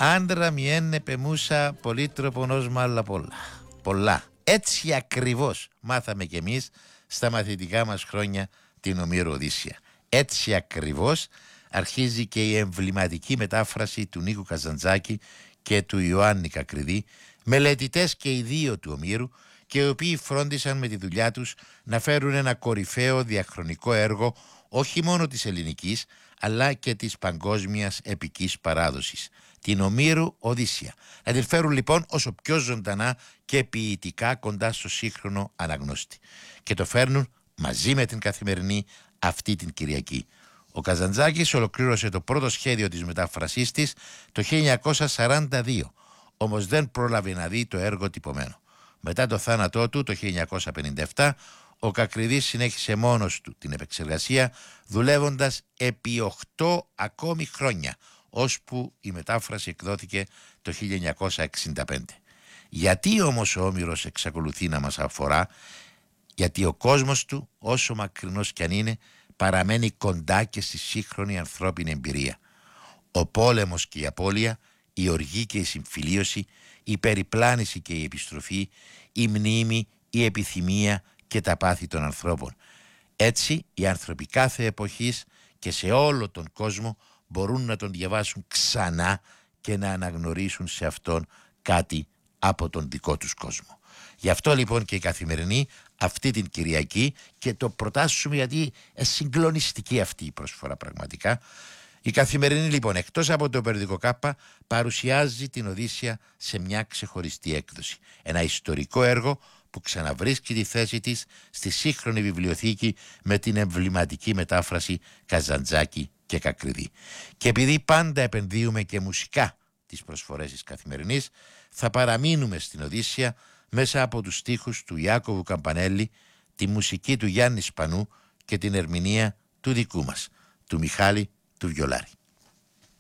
Άντρα μιένε πεμούσα πολύτροπον όσμα άλλα πολλά. Έτσι ακριβώς μάθαμε κι εμείς στα μαθητικά μας χρόνια την Ομήρου Οδύσσεια. Έτσι ακριβώς αρχίζει και η εμβληματική μετάφραση του Νίκου Καζαντζάκη και του Ιωάννη Κακριδί, μελετητές και οι δύο του Ομήρου, και οι οποίοι φρόντισαν με τη δουλειά τους να φέρουν ένα κορυφαίο διαχρονικό έργο όχι μόνο της ελληνικής αλλά και της παγκόσμιας επικής παράδοσης, την Ομήρου Οδύσσεια. Να την φέρουν λοιπόν όσο πιο ζωντανά και ποιητικά κοντά στο σύγχρονο αναγνώστη. Και το φέρνουν μαζί με την Καθημερινή αυτή την Κυριακή. Ο Καζαντζάκης ολοκλήρωσε το πρώτο σχέδιο της μετάφρασής της το 1942, όμως δεν πρόλαβε να δει το έργο τυπωμένο. Μετά το θάνατό του το 1957, ο Κακριδής συνέχισε μόνος του την επεξεργασία, δουλεύοντας επί 8 ακόμη χρόνια, ώσπου η μετάφραση εκδόθηκε το 1965. Γιατί όμως ο Όμηρος εξακολουθεί να μας αφορά? Γιατί ο κόσμος του, όσο μακρινός κι αν είναι, παραμένει κοντά και στη σύγχρονη ανθρώπινη εμπειρία. Ο πόλεμος και η απώλεια, η οργή και η συμφιλίωση, η περιπλάνηση και η επιστροφή, η μνήμη, η επιθυμία και τα πάθη των ανθρώπων. Έτσι οι άνθρωποι κάθε εποχής και σε όλο τον κόσμο μπορούν να τον διαβάσουν ξανά και να αναγνωρίσουν σε αυτόν κάτι από τον δικό τους κόσμο. Γι' αυτό λοιπόν και η Καθημερινή αυτή την Κυριακή, και το προτάσουμε γιατί συγκλονιστική αυτή η προσφορά πραγματικά, η Καθημερινή λοιπόν εκτός από το περιοδικό Κάπα παρουσιάζει την Οδύσσεια σε μια ξεχωριστή έκδοση. Ένα ιστορικό έργο που ξαναβρίσκει τη θέση της στη σύγχρονη βιβλιοθήκη με την εμβληματική μετάφραση Καζαντζάκη και Κακριδί. Και επειδή πάντα επενδύουμε και μουσικά τις προσφορές της Καθημερινής, θα παραμείνουμε στην Οδύσσεια μέσα από τους στίχους του Ιάκωβου Καμπανέλη, τη μουσική του Γιάννη Σπανού και την ερμηνεία του δικού μας, του Μιχάλη του Βιολάρη.